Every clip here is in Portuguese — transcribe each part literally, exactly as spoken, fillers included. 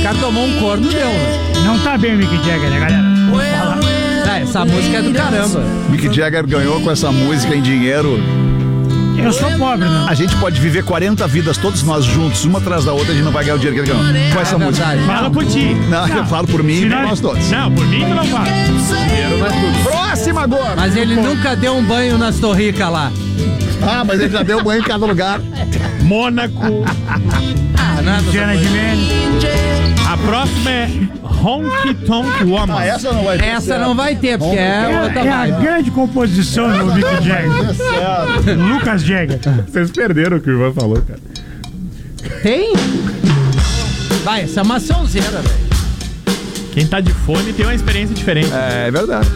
cara tomou um corno, deu, né? Não tá bem o Mick Jagger, né, galera? É, essa música é do caramba. Mick Jagger ganhou com essa música em dinheiro. Eu sou pobre, né? A gente pode viver quarenta vidas, todos nós juntos, uma atrás da outra, a gente não vai ganhar o dinheiro que ele ganhou. Com essa É música. verdade. Fala por ti. Não, eu falo por mim e por nós todos. Não, por mim tu não fala. Dinheiro não é tudo. Próxima agora! Mas ele nunca deu um banho nas Torricas lá. Ah, mas ele já deu banho em cada lugar. Mônaco. Ah, nada. Diana de Mendes. A próxima é Honky Tonk Woman. Ah, essa não vai ter. Essa não vai ter, porque é outra É a vibe. grande composição do Mick Jagger. Lucas Jagger. Vocês perderam o que o Ivan falou, cara. Tem? Vai, essa é uma sonzeira, velho. Quem tá de fone tem uma experiência diferente. É verdade.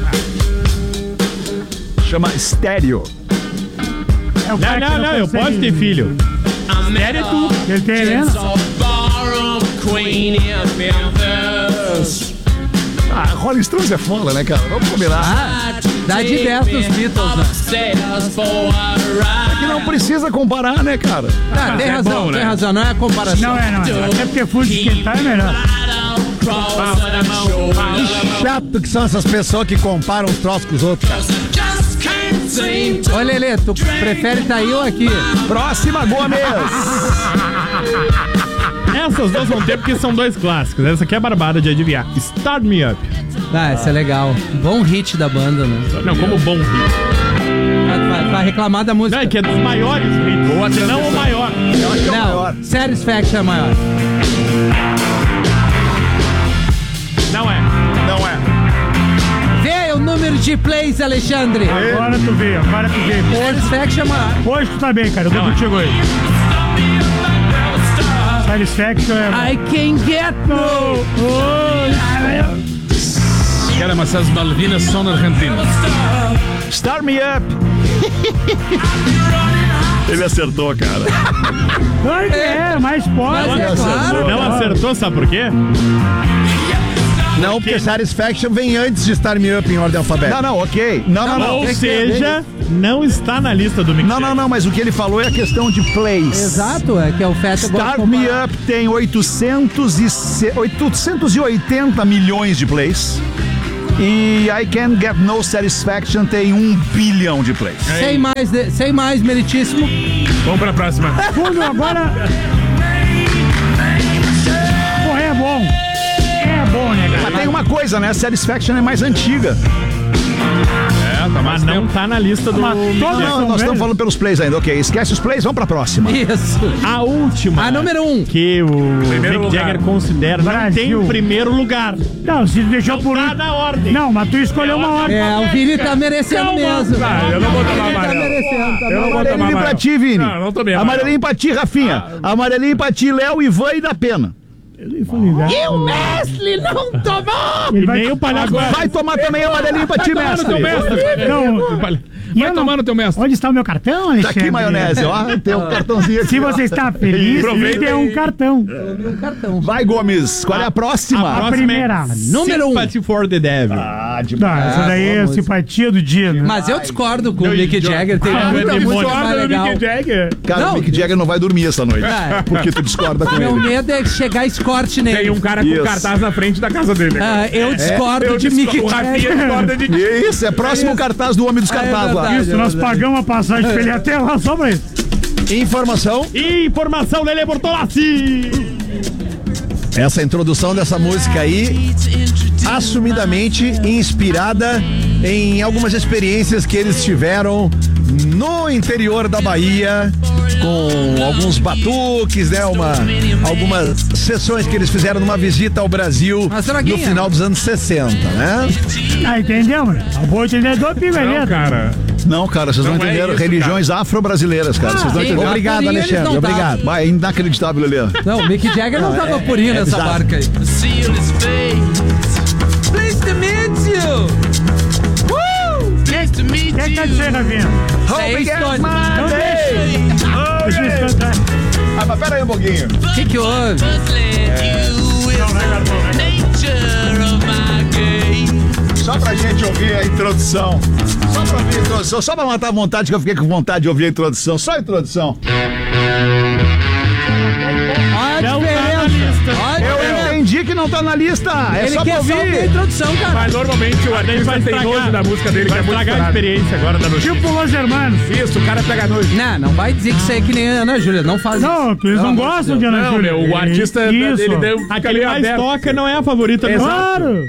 Chama Estéreo. É o Não, cara que não, não, eu consegue- posso ter filho. Sério é tu. Ele tem Helena? Ah, Rolling Stones é foda, né, cara? Vamos combinar. Ah, dá de dez dos Beatles, né? Que não precisa comparar, né, cara? Ah, tem é razão, bom, tem né? razão, não é a comparação. Não é, não é. Até porque fundo de esquentar é melhor. Que chato que são essas pessoas que comparam os troços com os outros, cara. Ô, Lelê, tu prefere tá aí ou aqui? Próxima, Gomes! Essas duas vão ter porque são dois clássicos. Essa aqui é barbada de adivinhar. Start Me Up. Ah, essa é legal. Bom hit da banda, né? Não, como bom hit. Vai, vai, vai reclamar da música. Não, é que é dos maiores hits. Ou até não o maior. Eu acho que é o Não, maior. Satisfaction é maior. Não é. Não é. Vê o número de plays, Alexandre. Agora tu vê, agora tu vê. Satisfaction é maior. Hoje tu tá bem, cara. Eu tô contigo aí. Satisfaction é... I can get no. Cara, mas as Malvinas são na Argentina. Start Me Up! Ele acertou, cara. Claro que é, mais Mas pode. é claro. Não acertou, sabe por quê? Não, porque Satisfaction vem antes de Start Me Up em ordem alfabética. Não, não, ok. Não, não, não. Ou seja, não está na lista do Mick Não, não, Jagger. não, mas o que ele falou é a questão de plays. Exato, é que é o Fat Start Me Up tem oitocentos e oitenta milhões de plays. E I Can't Get No Satisfaction tem um bilhão de plays. Sem mais, de- sem mais, meritíssimo. Vamos pra próxima. Fundo agora... Pô, é bom. É bom, né, cara? Mas tem uma coisa, né? Satisfaction é mais antiga. É, tá mais Mas não tempo. tá na lista do Mas Mick todas Jagger. Não, são nós estamos velhas. falando pelos plays ainda. Ok, esquece os plays, vamos pra próxima. Isso. A última. A número um. Que o Primeiro Mick lugar. Jagger considera. Não Brasil. tem o primeiro lugar. Não, se tu deixou Não por... tá na ordem. Não, mas tu escolheu uma ordem. É, o Vini tá merecendo mesmo. Ah, eu não vou tomar Ele tá amarelo. merecendo, tá Eu não vou tomar Amarelinho pra amarelo. ti, Vini. Não, não tomei amarelo. Amarelinho pra ti, Rafinha. Amarelinho pra ti, Léo, Ivan e da Pena. Eu falei, né? E o Wesley não tomou! Ele E vai... nem o palhaço. Vai tomar também amarelinho pra ti, Vai tomar no teu mestre. mestre. Não, Vai E eu tomar não- no teu mestre. Onde está o meu cartão, Alexandre? Tá aqui, maionese, ó. Tem um cartãozinho aqui. Se ó. você está feliz, Aproveita tem um aí. cartão. Um cartão. Vai, Gomes. Qual é a próxima? A próxima primeira. é Número um. Sympathy for the Devil. Ah, de... Não, essa daí boa é a música. simpatia do dia, né? Mas eu discordo com o Não, Mick e- Jagger. Tem Ah, muita é música demônio. mais legal. Jagger. Cara, Não. o Mick Jagger não vai dormir essa noite. É. Porque tu discorda com Meu ele. medo é chegar escorte nele. Tem um cara com Isso. cartaz na frente da casa dele. Ah, eu discordo Eu de discordo. Mick O Rafinha Jagger. discorda de ti. Isso, é próximo cartaz do Homem dos Ah, é Cartazes lá. verdade. Isso, nós pagamos a passagem pra ele até lá só pra isso. Informação. E informação, Lele Bortolassi. Essa introdução dessa música aí, assumidamente inspirada em algumas experiências que eles tiveram no interior da Bahia, com alguns batuques, né? Uma, algumas sessões que eles fizeram numa visita ao Brasil Uma no droguinha. final dos anos sessenta, né? Ah, entendemos? A boa entendedor, Não, pimeleta. cara. Não, cara, vocês não, Não é entenderam. isso, Religiões afro-brasileiras, cara. Vocês não sim, entenderam. Obrigado, Purinho, eles Alexandre, não obrigado. tavam. Vai, é inacreditável, Lelê. Não, o Mick Jagger não, tava purinho nessa bizarro. barca aí. Pleased to meet you! Quem que tá dizendo, Rafinha? É isso, Tony. Não deixa. Deixa eu escutar. Ah, mas pera aí um pouquinho. O que que houve? Só pra gente ouvir a introdução. Só pra ouvir a introdução. Só pra matar a vontade, que eu fiquei com vontade de ouvir a introdução. Só a introdução. Olha a Não tá na diferença. lista. Olha a Eu diferença. entendi não tá na lista. É Ele só pra quer só ouvir a ouvir. introdução, cara. Mas normalmente o artista tem nojo da música dele, que Vai é muito estragar a estourado. experiência agora da noite. Tipo Los Hermanos. Isso, o cara pega nojo. Não, não vai dizer que isso aí é que nem a Ana Júlia. Não faz Não, isso. que eles Pelo não amor gostam de de Deus. Ana Não, Júlia. meu, o artista Isso. dele deu A que ali ele mais aberto. toca não é a favorita do Claro.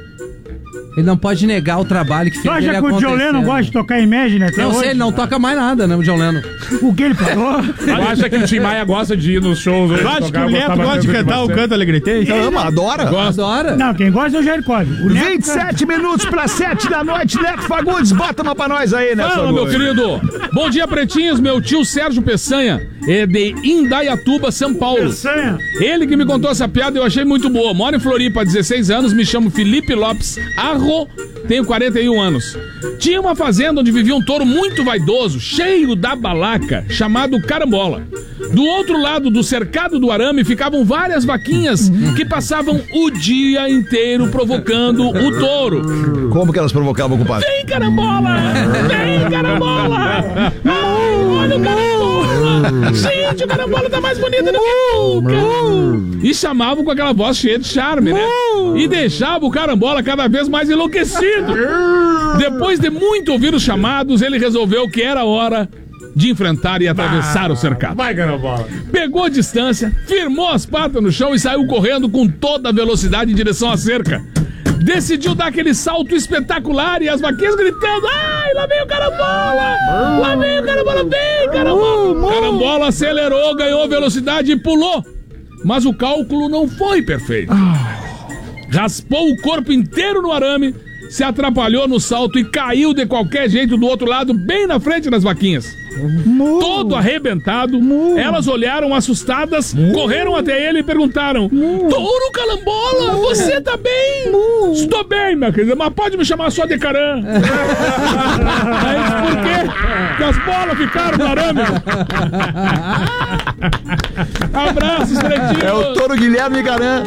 Ele não pode negar o trabalho que Tu fez acha ele que o John acontecer, Lennon né? gosta de tocar Imagine até Não hoje? sei, ele não toca mais nada, né, o John Lennon. O que ele falou? Tu acha que o Tim Maia gosta de ir nos shows? Tu acha que o Neto gosta de cantar o Canto Alegretei? Ama, adora. Adora. Não, quem gosta é o Jair Cole. O Neto- vinte e sete minutos para sete da noite, Neto Fagundes. Bota uma pra nós aí, Neto Fala, meu Fagundes. querido. Bom dia, pretinhos. Meu tio Sérgio Peçanha é de Indaiatuba, São Paulo. Peçanha. Ele que me contou essa piada, eu achei muito boa. Moro em Floripa há dezesseis anos, me chamo Felipe Lopes Arro, tenho quarenta e um anos. Tinha uma fazenda onde vivia um touro muito vaidoso, cheio da balaca, chamado Carambola. Do outro lado do cercado do arame ficavam várias vaquinhas que passavam o dia inteiro provocando o touro. Como que elas provocavam, compadre? Vem, Carambola! Vem, Carambola! Ai, olha o Carambola! Gente, o Carambola tá mais bonito do que nunca! E chamavam com aquela voz cheia de charme, né? E deixava o Carambola cada vez mais enlouquecido. Depois de muito ouvir os chamados, ele resolveu que era hora de enfrentar e atravessar o cercado. Vai, Carambola. Pegou a distância, firmou as patas no chão e saiu correndo com toda a velocidade em direção à cerca. Decidiu dar aquele salto espetacular e as vaquinhas gritando: ai, lá vem o Carambola! Lá vem o Carambola, vem, Carambola! Carambola acelerou, ganhou velocidade e pulou. Mas o cálculo não foi perfeito. Raspou o corpo inteiro no arame, se atrapalhou no salto e caiu de qualquer jeito do outro lado, bem na frente das vaquinhas. Todo arrebentado, elas olharam assustadas, correram até ele e perguntaram: Touro Carambola, você tá bem? Estou bem, minha querida, mas pode me chamar só de Caram. Aí, por quê? Porque as bolas ficaram no arame. Abraços, pretinho. É o touro Guilherme Garan.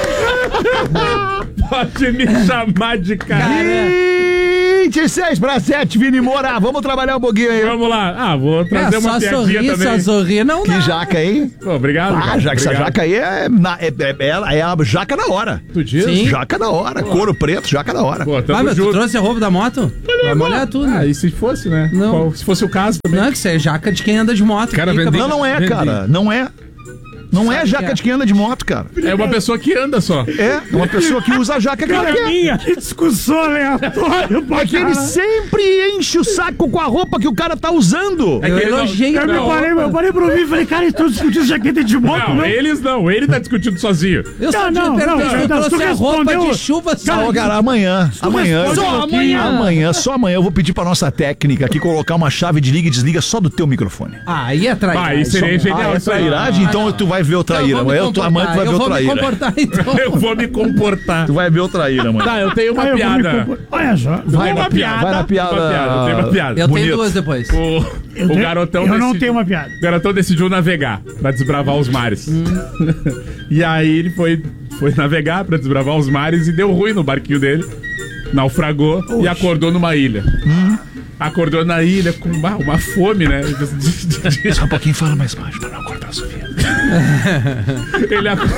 Pode me chamar de cara. vinte e seis para sete, Vini Moura. Vamos trabalhar um pouquinho aí. Vamos lá. Ah, vou É, trazer uma só piadinha sorrir, também. só sorrir, não dá. Que jaca, hein? Pô, obrigado. Ah, cara. já que essa Obrigado. jaca aí é, na- é, é, é, é a jaca da hora. Tu diz? Sim. Jaca da hora. Couro preto, jaca da hora. Pô, Ah, tamo meu, tu junto. trouxe a roupa da moto? Vai molhar tudo. Ah, e se fosse, né? Não. Qual- se fosse o caso também. Não, que isso é jaca de quem anda de moto. Cara, Fica vendeu- Não, não é, Vendi. cara. Não é. Não é Sabe jaca que é? de quem anda de moto, cara. É uma pessoa que anda só. É uma pessoa que usa a jaca que ela quer. Minha, que discussão aleatória. É que ele sempre enche o saco com a roupa que o cara tá usando. É que Eu ele não- elogiei Eu, a me roupa. parei, eu parei pra ouvir e falei, cara, eles estão discutindo jaqueta de moto, Não, não? eles não. Ele tá discutindo sozinho. Eu só Não, te não, perguntei não, se tu não, trouxe tu a roupa respondeu- de chuva só. Ó, cara, amanhã, amanhã, responde Só um pouquinho. amanhã. amanhã, só amanhã eu vou pedir pra nossa técnica aqui colocar uma chave de liga e desliga só do teu microfone. Ah, aí é traíra. Vai, isso seria Ah, genial. é isso aí. trairagem? Então tu vai ver o traíra. Eu vou me Amanhã tu, amanhã tu vai ver comportar, eu o vou me traíra. comportar, então. Eu vou me comportar. Tu vai ver o traíra, mano. Tá, eu tenho uma Aí eu vou me piada. compor- Olha só. Vai uma na piada, vai na piada. Uma piada, eu tenho uma piada. Eu Bonito. tenho duas depois. O, Eu o tenho- garotão Eu não decidiu- tenho uma piada. O garotão decidiu navegar pra desbravar os mares. E aí ele foi, foi navegar pra desbravar os mares e deu ruim no barquinho dele. Naufragou e acordou numa ilha. Acordou na ilha com uma, uma fome, né? Só um pouquinho, fala mais baixo pra não acordar a Sofia. Ele ac-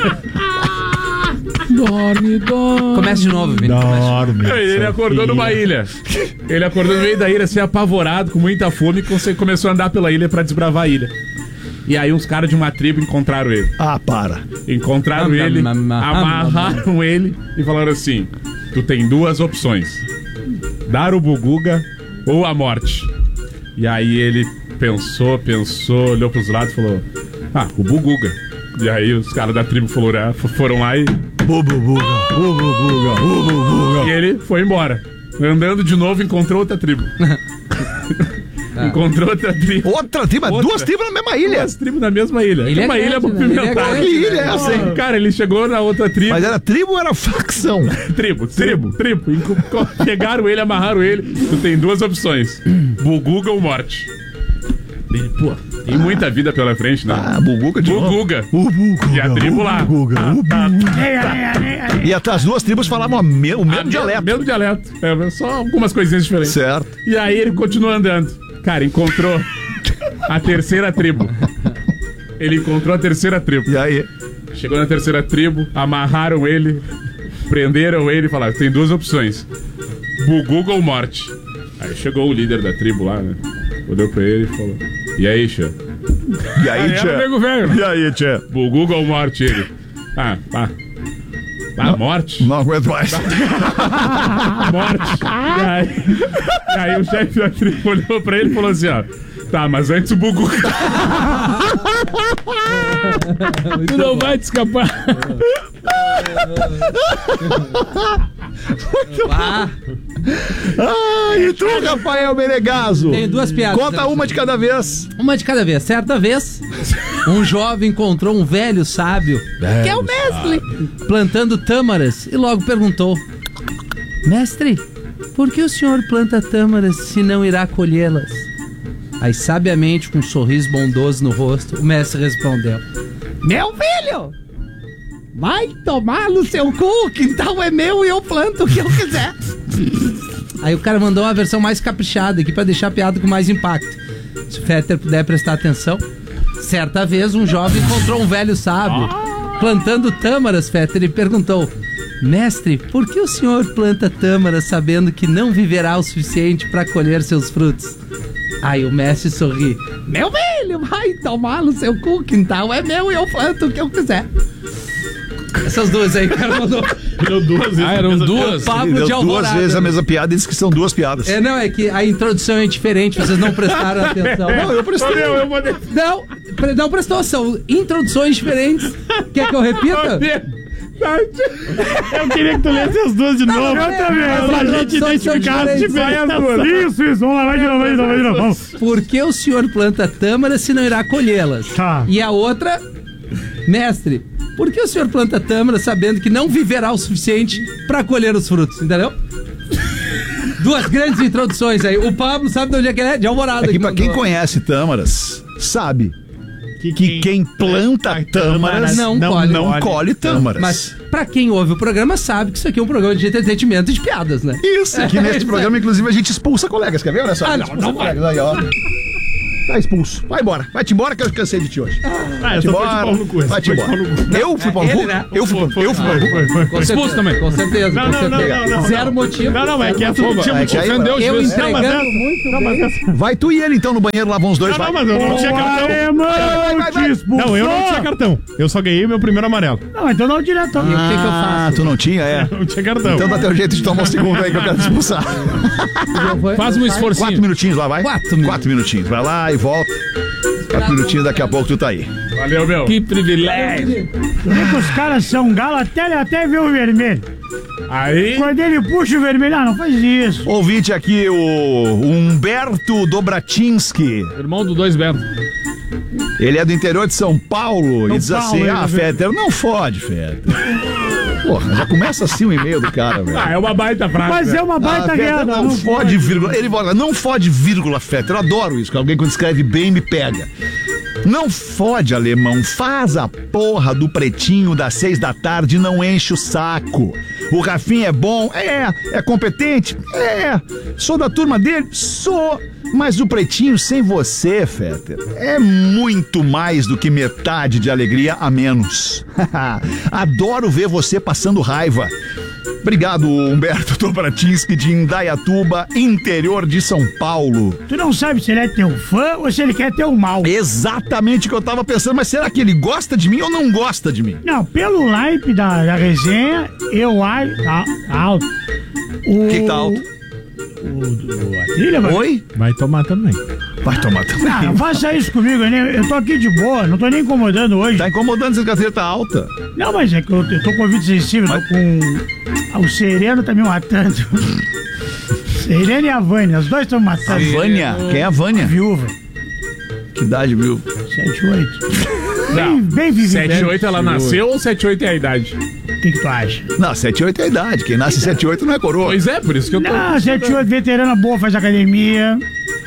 Dorme, dorme. Começa de novo, Vini. Dorme. Ele acordou numa ilha. Ele acordou no meio da ilha, assim, apavorado, com muita fome, e conse- começou a andar pela ilha pra desbravar a ilha. E aí uns caras de uma tribo encontraram ele. Ah, para. Encontraram Ah, ele, ah, ah, ah, amarraram ele e falaram assim: tu tem duas opções: dar o buguga ou a morte. E aí ele pensou, pensou, olhou pros lados e falou: ah, o buguga. E aí os caras da tribo foram, foram lá e, Bububuga, bububuga, bububuga. e ele foi embora. Andando de novo, encontrou outra tribo. Encontrou outra tribo. Outra tribo, Outra. duas tribos na mesma ilha. Duas tribos na mesma ilha. Ilha uma grande, ilha né? movimentada. Ilha grande, Que ilha é essa, hein? Cara, ele chegou na outra tribo. Mas era tribo ou era facção? Tribo, tribo, tribo. Enco- Pegaram ele, amarraram ele. Tu tem duas opções: Buguga ou morte. Ele, pô, tem muita vida pela frente, né? Ah, bubuga de novo. Buguga. Bubuga. E a tribo lá. Bubuga, bubuga. Ei, ei, ei, ei. E até as duas tribos falavam a me- o mesmo Ah, dialeto. Mesmo dialeto. É, só algumas coisinhas diferentes. Certo. E aí ele continuou andando. Cara, encontrou a terceira tribo. Ele encontrou a terceira tribo. E aí? Chegou na terceira tribo, amarraram ele, prenderam ele e falaram: tem duas opções, Buguga ou morte. Aí chegou o líder da tribo lá, né? Olhou pra ele e falou: e aí, Tchê? E aí, Aí era o nego velho. E aí, Tchê? Buguga ou morte? Ele: ah, pá. Ah, morte? Não aguento mais. Morte. E aí, e aí o chefe da tribo olhou pra ele e falou assim: ó, tá, mas antes o Buguga. Tu não vai te escapar. Ah, Ah, e tu, Rafael Menegaso? tenho duas piadas. Conta uma de cada vez. Uma de cada vez. Certa vez, um jovem encontrou um velho sábio, que é o mestre, plantando tâmaras, e logo perguntou: mestre, por que o senhor planta tâmaras se não irá colhê-las? Aí, sabiamente, com um sorriso bondoso no rosto, o mestre respondeu: meu filho, vai tomar no seu cu, o quintal é meu e eu planto o que eu quiser. Aí o cara mandou uma versão mais caprichada aqui pra deixar a piada com mais impacto. Se o Fetter puder prestar atenção. Certa vez um jovem encontrou um velho sábio plantando tâmaras, Fetter, e perguntou: mestre, por que o senhor planta tâmaras sabendo que não viverá o suficiente pra colher seus frutos? Aí o mestre sorri: meu filho, vai tomar no seu cu, o quintal é meu e eu planto o que eu quiser. Essas duas aí, o cara mandou. Deu duas vezes. Ah, eram duas? Pablo Deu de duas Alvorada. vezes a mesma piada e disse que são duas piadas. É, não, é que a introdução é diferente, vocês não prestaram atenção. Não, eu prestei. Meu, eu vou de... Não, pre- não prestou, são introduções diferentes. Quer que eu repita? Eu queria que tu lesse as duas de novo. eu também. Pra As gente introduções são identificar as diferentes. diferenças. Isso, isso. Vamos lá, vai de novo, vai de novo, vai de novo. Vamos. Por que o senhor planta tâmaras se não irá colhê-las? Tá. E a outra, mestre, por que o senhor planta tâmaras sabendo que não viverá o suficiente pra colher os frutos? Entendeu? Duas grandes introduções aí. O Pablo sabe de onde é que ele é? De Alvorada. É que pra mandou. quem conhece tâmaras, sabe que quem planta tâmaras não não, colhe. não colhe tâmaras. Mas pra quem ouve o programa sabe que isso aqui é um programa de entretenimento e de piadas, né? Isso, aqui É, nesse isso programa, inclusive, a gente expulsa colegas, quer ver? Olha só. Ah, não, expulsa não colegas aí, ó. Tá expulso. Vai embora. Vai-te embora que eu cansei de ti hoje. Ah, Vai-te essa foi de embora. pau no cu. essa Vai-te foi de embora. pau no cu. Eu fui pau no ele, cu? né? Eu fui eu fui pau no Foi, cu? foi, foi. Com certeza, Expulso também. Com certeza. Não, com não, não, certeza. não, não, Zero não. motivo. Não, não, é que essa não tinha É que aí- motivo. eu Eu Não, mas entregando essa- muito não, mas bem. essa- Vai tu e ele então no banheiro, lá vão os dois. Não, vai. não, mas eu não tinha cartão. Alemão, te expulsou. Não, eu não tinha cartão. Eu só ganhei meu primeiro amarelo. Não, então não direto. E o que que eu Ah, faço? tu não tinha, é. Não tinha cartão. Então dá teu jeito de tomar um segundo aí que eu quero te expulsar. Faz um esforcinho. Quatro minutinhos lá, vai. Quatro minutos. Quatro minutinhos. Vai lá e volta. Quatro minutinhos, daqui a pouco tu tá aí. Valeu, meu. Que privilégio. Tu vê que os caras são galo até ele até ver o vermelho. Aí, Quando ele puxa o vermelho, ah, não faz isso. Ouvinte aqui, o Humberto Dobratinski. Irmão do Dois Beto. Ele é do interior de São Paulo e diz Paulo, assim: ele ah, é- Fetter, não fode, Fetter. Porra, já começa assim o e-mail do cara, velho. ah, é uma baita frase. Mas é uma Ah, baita Fetter, guerra. não, fode, vírgula. Ele fala, não fode, vírgula, Fetter. Eu adoro isso, que alguém quando escreve bem me pega. Não fode, alemão. Faz a porra do pretinho das seis da tarde e não enche o saco. O Rafinha é bom? É. É competente? É. Sou da turma dele? Sou. Mas o pretinho sem você, Fetter, é muito mais do que metade de alegria a menos. Adoro ver você passando raiva. Obrigado, Humberto Dobratinski, de Indaiatuba, interior de São Paulo. Tu não sabe se ele é teu fã ou se ele quer teu mal. Exatamente o que eu tava pensando, mas será que ele gosta de mim ou não gosta de mim? Não, pelo naipe da, da resenha, eu acho. Tá, tá alto. O O que, que tá alto? O, o, a trilha, vai. Oi? Vai tomar também. Vai tomar também. Ah, não faça isso comigo, né? Eu tô aqui de boa, não tô nem incomodando hoje. Tá incomodando se a cadeira tá alta. Não, mas é que eu, eu tô com ouvido sensível, tô com. Ah, o Sereno tá me matando. Sereno e a Vânia, os dois estão me A matando. Vânia? Quem é a Vânia? Viúva. Que idade, viu? sete, oito. Bem, bem vivido. sete oito ela nasceu ou sete oito é a idade? O que, que tu acha? Não, sete oito é a idade. Quem nasce sete oito não é coroa. Pois é, por isso que eu tô... Não, sete oito, veterana boa, faz academia.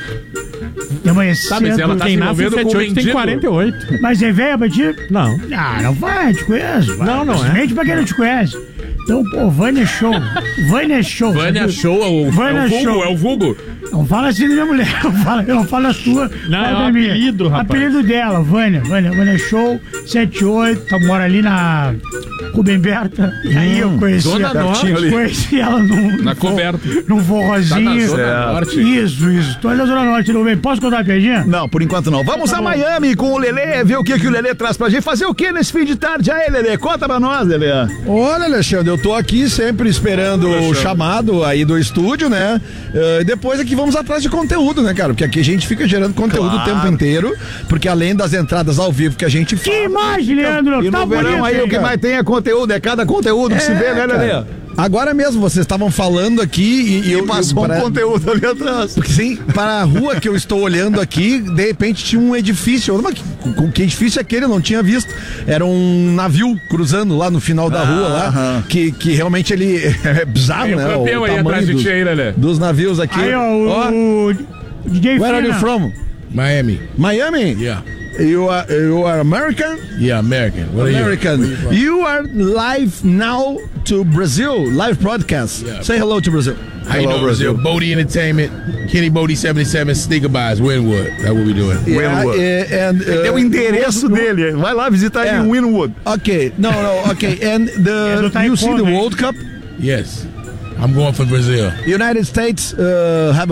De manhã Tá, mas cedo. ela tá Quem se nasce em envolvendo com sete o oito tem mendigo. quarenta e oito. Mas é velha pra ti? Não. Ah, não vai, te conheço. Vai. Não, não é. Simplesmente pra quem não te conhece. Então, pô, Vânia Show. Vânia Show. Vânia sabe? Show, é o, Vânia é o vulgo, Show. é o vulgo. Não fala assim da minha mulher, eu falo, eu não falo a sua. Não, fala é da o minha. apelido, rapaz. Apelido dela, Vânia. Vânia, Vânia Show, sete oito, tá, mora ali na Rubem Berta. E aí eu conheci, Zona Norte. conheci ela num, Na num for- coberta. num Tá forrozinho. na Zona É. Norte. Isso, isso. Tô ali na Zona Norte do Rubem. Posso contar uma piadinha? Não, por enquanto não. Vamos a Miami com o Lelê, ver o que, que o Lelê traz pra gente. Fazer o que nesse fim de tarde? Aí, Lelê, conta pra nós, Lelê. Olha, Alexandre, eu tô aqui sempre esperando o chamado aí do estúdio, né? Uh, depois aqui vamos atrás de conteúdo, né, cara? Porque aqui a gente fica gerando conteúdo Claro. o tempo inteiro, porque além das entradas ao vivo que a gente faz. Que imagem, Leandro! E Tá no verão bonito, aí hein, o que cara? mais tem é conteúdo, é cada conteúdo que se vê, né, Lelê? Cara, agora mesmo, vocês estavam falando aqui e, e E eu passou eu, um para- conteúdo ali atrás. Porque sim, para a rua que eu estou olhando aqui, de repente tinha um edifício. Mas que, que edifício é aquele? Eu não tinha visto. Era um navio cruzando lá no final da rua, lá, aham. que, que realmente ele é bizarro, Tem um né? campeão aí atrás de dos, ti aí, Lelê. dos navios aqui. Aí, ó, Ó, o, o D J where are you Fina. from? Miami. Miami? Yeah. You are, you are American? Yeah, American. What are American. you? Where you from? You are live now to Brazil, live broadcast. Yeah. Say hello to Brazil. How you doing, Brazil? Bodie Entertainment, Kenny Bodie seventy-seven, Sneaker Buys, Winwood. That's what we doing. Yeah, Winwood. eh, and, uh, É o endereço dele. Vai lá visitar ele É. em Winwood. Okay, no, no, okay, and É do the you see taekwondo, the hein? World Cup? Yes. I'm going for Brazil. United States uh, have a,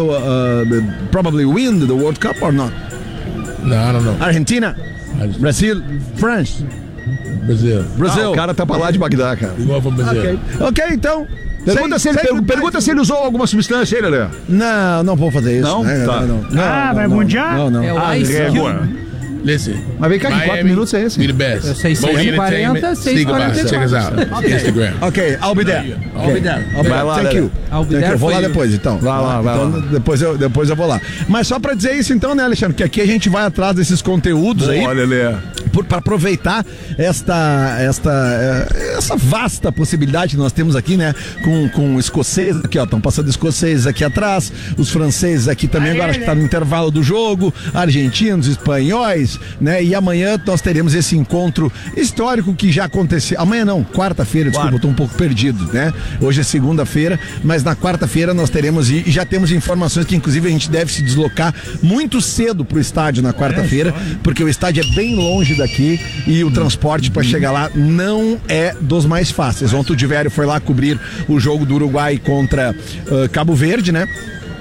uh, probably win the World Cup or not? No, I don't know. Argentina, Brazil, France, Brazil. Brazil. Ah, o cara tá pra lá de Bagdá, cara. We going for Brazil. Ok, ok, então. Pergunta, se Sei- ele, sei- pergu- pergunta se ele usou alguma substância aí, Lelê. Não, não vou fazer isso. Não? né? Tá. Não, não, não, Ah, não, vai não, mundiar? Não, não. É o Ah, Ice é, Cube. boa. Listen. Mas vem cá, que quatro minutos é esse? We the best. Eu sei, Bodie seis e quarenta, Entertainment, seis e Sneaker Buys. quarenta e Check us quatro. out. Instagram. Ok, I'll be there. I'll be there. I'll be Vai there. lá, Thank Lelê. you. I'll be Thank there you. Vou for lá you. depois, então. Vai lá, vai então, lá. Depois eu, depois eu vou lá. Mas só pra dizer isso, então, né, Alexandre? Que aqui a gente vai atrás desses conteúdos aí. Olha, Lelê. Para aproveitar esta, esta, eh, essa vasta possibilidade que nós temos aqui, né? Com, com escoceses aqui, ó. Estão passando escoceses aqui atrás, os franceses aqui também, agora acho que tá no intervalo do jogo, argentinos, espanhóis, né? E amanhã nós teremos esse encontro histórico que já aconteceu. Amanhã não, quarta-feira, desculpa, eu tô um pouco perdido, né? Hoje é segunda-feira, mas na quarta-feira nós teremos, e já temos informações que inclusive a gente deve se deslocar muito cedo pro estádio na quarta-feira, porque o estádio é bem longe daqui e o transporte para chegar lá não é dos mais fáceis. Ontem o Divério foi lá cobrir o jogo do Uruguai contra uh, Cabo Verde, né?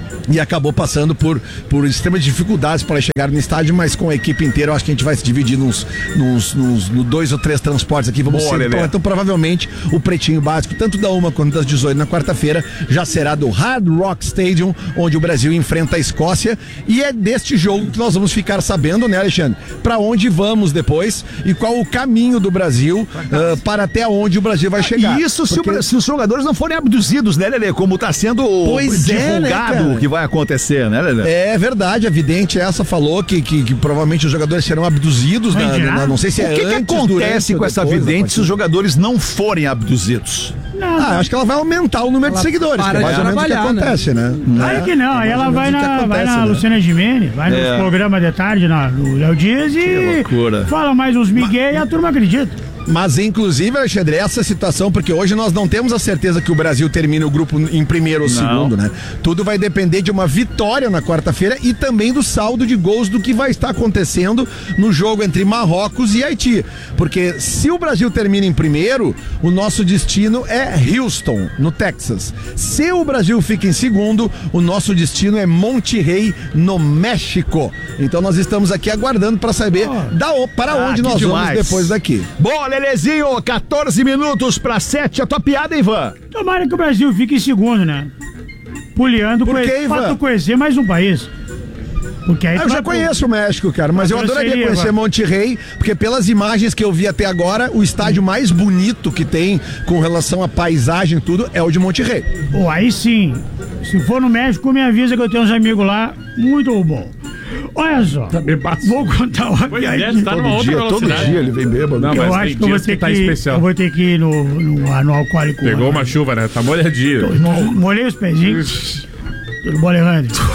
E acabou passando por, por extremas dificuldades para chegar no estádio, mas com a equipe inteira eu acho que a gente vai se dividir nos, nos, nos, nos dois ou três transportes aqui. Vamos Boa, ser, Lelê. então, então provavelmente o pretinho básico, tanto da uma quanto das dezoito na quarta-feira, já será do Hard Rock Stadium, onde o Brasil enfrenta a Escócia. E é deste jogo que nós vamos ficar sabendo, né, Alexandre? Para onde vamos depois e qual o caminho do Brasil uh, para até onde o Brasil vai chegar. E isso se, o Porque- Bra- se os jogadores não forem abduzidos, né, Lelê? Como tá sendo Pois é, né, divulgado cara? o que vai acontecer, né, Lelê? É verdade, a vidente essa falou que, que, que provavelmente os jogadores serão abduzidos, na, Vai na- girar? não sei se é O que, que antes, acontece durante ou com essa depois da vidente se os partida. jogadores não forem abduzidos? Ah, acho que ela vai aumentar o número de Ela seguidores, que para é mais de ou menos o que trabalhar, né? acontece, né? Claro que não, aí ela vai mais ou menos o na, que vai acontece, na né? Luciana Gimenez, vai É. nos programas de tarde na, no Léo Dias e loucura. fala mais uns migué e a turma acredita. Mas, inclusive, Alexandre, essa situação, porque hoje nós não temos a certeza que o Brasil termine o grupo em primeiro ou segundo, né? Tudo vai depender de uma vitória na quarta-feira e também do saldo de gols do que vai estar acontecendo no jogo entre Marrocos e Haiti. Porque se o Brasil termina em primeiro, o nosso destino é Houston, no Texas. Se o Brasil fica em segundo, o nosso destino é Monterrey, no México. Então nós estamos aqui aguardando para saber da, o- para Ah, onde que nós demais. vamos depois daqui. Bom, Lelezinho, quatorze minutos para sete. A tua piada, Ivan? Tomara que o Brasil fique em segundo, né? Puleando Por conhe- quê, Ivan? pra tu conhecer mais um país. Porque aí Ah, eu tu já vai- conheço o México, cara, mas eu Mas adoraria seria, conhecer vai. Monterrey, porque pelas imagens que eu vi até agora, o estádio mais bonito que tem com relação à paisagem e tudo é o de Monterrey. Pô, aí sim. Se for no México, me avisa que eu tenho uns amigos lá muito bom. Olha só. Bebaço. Vou contar uma Pois é, piadinha. tá numa outra Dia, todo velocidade. dia ele vem bêbado. Não, eu mas acho tem que eu vou dias ter que tá que, especial. eu vou ter que ir no, no, no alcoólico. Pegou uma chuva, né? Tá molhadinho. Mo- Molhei os pezinhos. Tudo bom, Alejandro?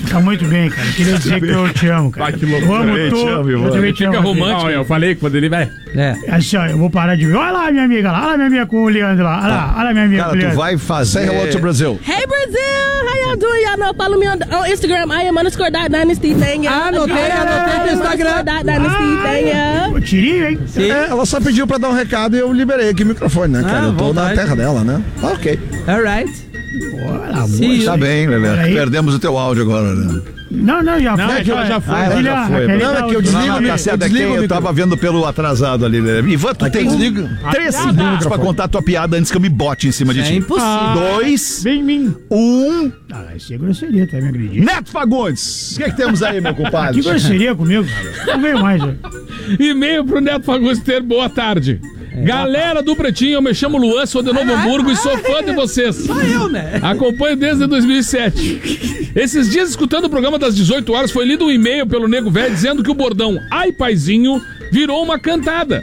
Tá muito bem, cara. Queria dizer que eu te amo, cara. Vai, que loucura. Eu amo Eu tu. te amo, Eu Ivan. também te Fica amo. romântico. Não, eu falei quando ele vai. É. Assim, ó, eu vou parar de ver. Olha lá, minha amiga lá. Olha lá, minha amiga com o Leandro lá. Olha lá, olha lá, minha amiga com Cara, o tu Leandro. vai fazer... Say hello to Brazil. Hey Brazil, how y'all doing? Y'all know, follow me on, on Instagram. I am underscore dot dynasty. Thank you. Ah, anotei, anotei no Instagram. Dot dynasty. Thank you. Ô, tirinho, hein? Sim. É, ela só pediu pra dar um recado e eu liberei aqui o microfone, né, cara? Ah, eu tô vontade. na terra dela, né? Ah, ok. Alright. Olha, Sim. Tá bem, Lelé. Peraí. Perdemos o teu áudio agora, né? Não, não, já Não, foi. é que ela já foi. Ah, ela já foi. Aquele Não, é tá- que eu desligo Não, o tá certo, é desligo que o eu micro. tava vendo pelo atrasado ali, Lelé. Ivan, tu Aqui tem desligo. três Desligo o segundos pra microfone. contar tua piada antes que eu me bote em cima de É ti. impossível. Dois, Vem em mim. um... Ah, isso é grosseria, tu vai me agredir. Neto Fagundes! O que é que temos aí, meu compadre? Que grosseria comigo, cara. Não veio mais, né? E-mail pro Neto Fagundes ter boa tarde. É. Galera do Pretinho, eu me chamo Luan, sou de Novo Hamburgo e sou fã de vocês. Só eu, né? Acompanho desde dois mil e sete. Esses dias, escutando o programa das dezoito horas, foi lido um e-mail pelo Nego Velho dizendo que o bordão Ai Paizinho virou uma cantada.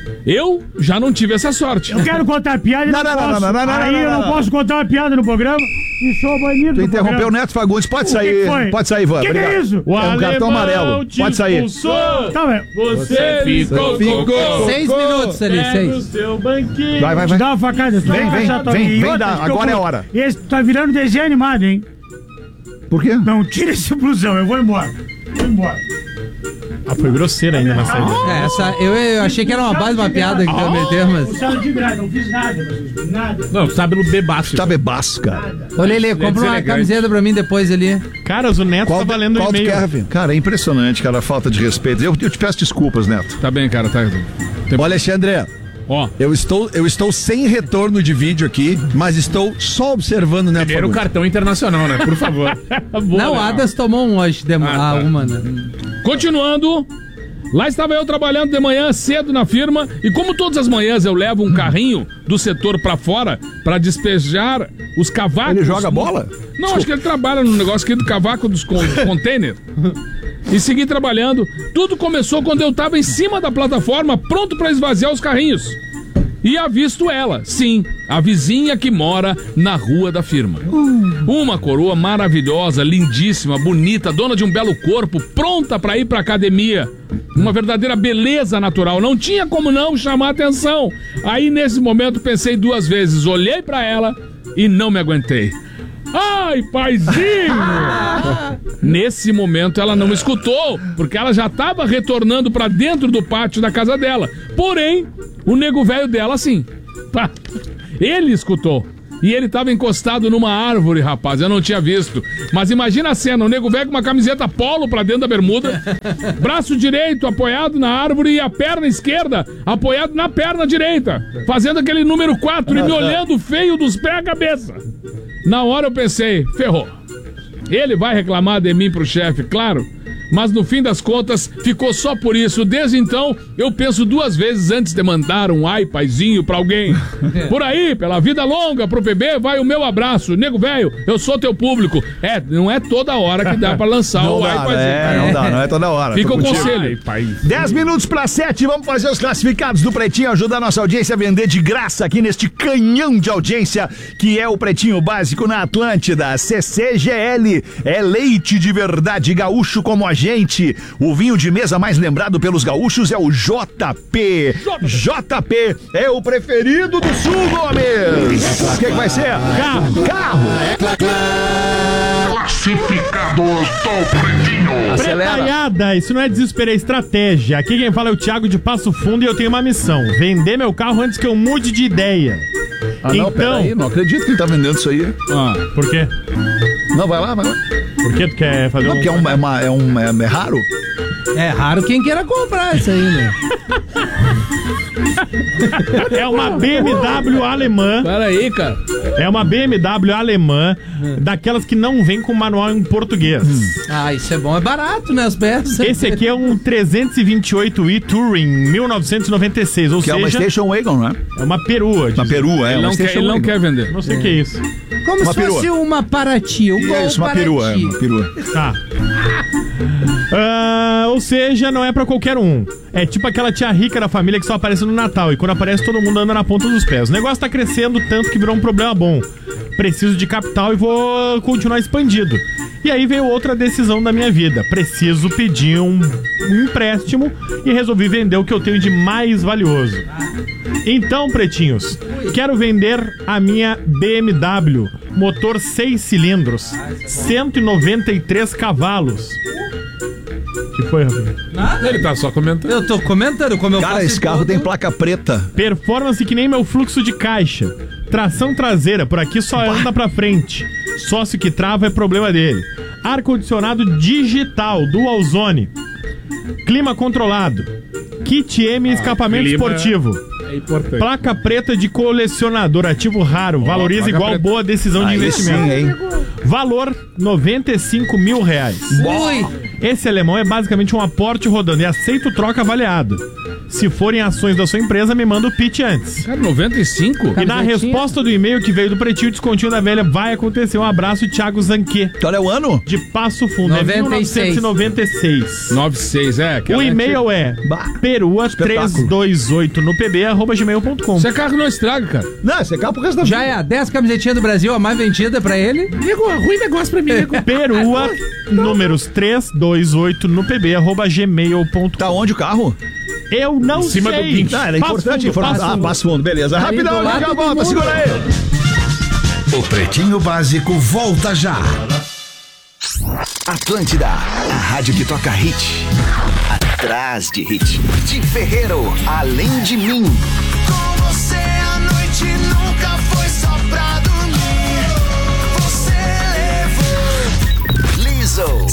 Eu já não tive essa sorte. Eu quero contar piada e não, Não, não, não, posso. não, não, não, Aí não, eu não, não não. posso contar uma piada no programa e sou banido Tu do interrompeu o programa. Neto Fagundes. Pode O que sair. que foi? Pode sair, Ivan. Que que Obrigado. é isso? O É um cartão alemão amarelo. te Pode sair. expulsou. Tá, velho. Você ficou, ficou. Seis minutos ali, Pega o seis. seu banquinho. Vai, vai, Te vai. dá uma facada. tu Vem, vai vem, achar tua- vem, e vem outra, dar, que eu agora é a vou- hora. Esse tá virando desenho animado, hein? Por quê? Não, tira esse blusão, eu vou embora. Vou embora. Ah, foi grosseira ainda na saída. É, essa, eu, eu achei que era uma base de uma piada que tu ia meter, mas. Eu saio de graça, não fiz nada, mas nada. Não, sabe no bebaço. Tá bebaço, cara. Ô, Lelê, compra uma deselegante. camiseta pra mim depois ali. Caras, o Neto Qual, tá valendo o qual tu e-mail. quer, Rafinha? Cara, é impressionante, cara, a falta de respeito. Eu, eu te peço desculpas, Neto. Tá bem, cara, tá. Ô, Alexandre, Ó, eu estou, eu estou sem retorno de vídeo aqui, mas estou só observando o Neto Primeiro Fagundes. cartão internacional, né? Por favor. boa, Não, né? Adas tomou um hoje, de, Ah, ah, tá. uma, né? Continuando, lá estava eu trabalhando de manhã cedo na firma e como todas as manhãs eu levo um carrinho do setor pra fora pra despejar os cavacos. Ele joga bola? Não, acho que ele trabalha no negócio aqui do cavaco dos con container. E segui trabalhando. Tudo começou quando eu tava em cima da plataforma, pronto pra esvaziar os carrinhos. E avisto ela, sim, a vizinha que mora na rua da firma. Uma coroa maravilhosa, lindíssima, bonita, dona de um belo corpo, pronta pra ir pra academia. Uma verdadeira beleza natural, não tinha como não chamar atenção. Aí nesse momento pensei duas vezes, olhei pra ela e não me aguentei. Ai, paizinho! Nesse momento ela não me escutou, porque ela já estava retornando pra dentro do pátio da casa dela. Porém, o nego velho dela, sim. Pá, ele escutou. E ele estava encostado numa árvore, rapaz. Eu não tinha visto. Mas imagina a cena: o nego velho com uma camiseta polo pra dentro da bermuda, braço direito apoiado na árvore e a perna esquerda apoiado na perna direita, fazendo aquele número quatro e me olhando feio dos pés à cabeça. Na hora eu pensei, ferrou. Ele vai reclamar de mim pro chefe, claro. Mas no fim das contas, ficou só por isso. Desde então, eu penso duas vezes antes de mandar um ai paizinho pra alguém. Por aí, pela vida longa, pro bebê, vai o meu abraço. Nego velho, eu sou teu público. É, não é toda hora que dá pra lançar Não o ai dá, paizinho. é, não dá, não é toda hora. Fica Tô o contigo. conselho. dez minutos para sete, vamos fazer os classificados do Pretinho, ajudar a nossa audiência a vender de graça aqui neste canhão de audiência que é o Pretinho Básico na Atlântida. C C G L é leite de verdade, gaúcho como a gente. O vinho de mesa mais lembrado pelos gaúchos é o J P. J P é o preferido do Sul, Gomes. O que, que vai ser? Carro. Carro. Classificados do Pretinho. Acelera. Pretalhada, isso não é desespero, é estratégia. Aqui quem fala é o Thiago de Passo Fundo e eu tenho uma missão: vender meu carro antes que eu mude de ideia. Ah, não, então, peraí, não acredito que ele tá vendendo isso aí. Ah, por quê? Não, vai lá, vai lá. Por que tu quer fazer Não, um... porque é, uma, é, uma, é, um, é, é raro. É raro quem queira comprar isso aí, né? É uma B M W alemã. pera aí, cara. É uma B M W alemã, daquelas que não vem com manual em português. Ah, isso é bom, é barato, né, as peças. Esse aqui é um trezentos e vinte e oito i Touring mil novecentos e noventa e seis, ou Que é seja, uma Station Wagon, né? é uma perua. Uma diz- perua, é. Ele uma não, quer, Station ele não Wagon. quer vender. Não sei o que é isso. Como Uma se fosse perua. uma Paraty, um Gol Isso, uma Paraty. perua, é, uma perua. Tá. Ah, ou seja, não é pra qualquer um. É tipo aquela tia rica da família que só aparece no Natal e quando aparece todo mundo anda na ponta dos pés. O negócio tá crescendo tanto que virou um problema bom. Preciso de capital e vou continuar expandido. E aí veio outra decisão da minha vida. Preciso pedir um, um empréstimo e resolvi vender o que eu tenho de mais valioso. Então, pretinhos, quero vender a minha B M W, motor seis cilindros, cento e noventa e três cavalos. O que foi, Rafinha? Nada. Ele tá só comentando. Eu tô comentando como eu Cara, faço esse em carro todo- tem placa preta. Performance que nem meu fluxo de caixa. Tração traseira, por aqui só anda pra frente. Sócio que trava é problema dele. Ar-condicionado digital, dual zone. Clima controlado. Kit M escapamento clima esportivo. É importante. Placa preta de colecionador, ativo raro. Valoriza placa igual preta. boa decisão de Aí investimento. sim, hein? Valor noventa e cinco mil reais. Ui. Esse alemão é basicamente um aporte rodando e aceito troca avaliado. Se forem ações da sua empresa, me manda o pitch antes. Cara, noventa e cinco? E na Camisetinha. resposta do e-mail que veio do Pretinho, o descontinho da velha vai acontecer. Um abraço, Thiago Zanquet, Qual é o ano? de Passo Fundo. É noventa e mil novecentos e noventa e seis. noventa e seis, é. aquela O e-mail é Bah, perua três dois oito no pb arroba gmail ponto com. Isso é carro que não estraga, cara. Não, esse é carro pro resto da Já é a dez camisetinhas do Brasil, a mais vendida pra ele. Nego, ruim negócio pra mim, nego. Perua, números três dois oito no pb arroba gmail ponto com. Tá onde o carro? Eu não Em cima do sei. guincho. Ah, era Passo importante Fundo, informar. Passo Ah, Fundo. passo fundo, beleza. Ali Rapidão, do a gente já lado do volta, muro. segura aí. O Pretinho Básico volta já. Atlântida, a rádio que toca hit. Atrás de hit. De Ferreiro, além de mim. Com você a noite